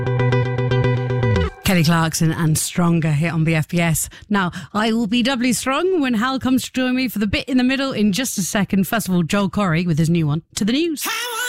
Kelly Clarkson and Stronger here on BFBS. Now, I will be doubly strong when Hal comes to join me for the bit in the middle in just a second. First of all, Joel Corry with his new one. To the news.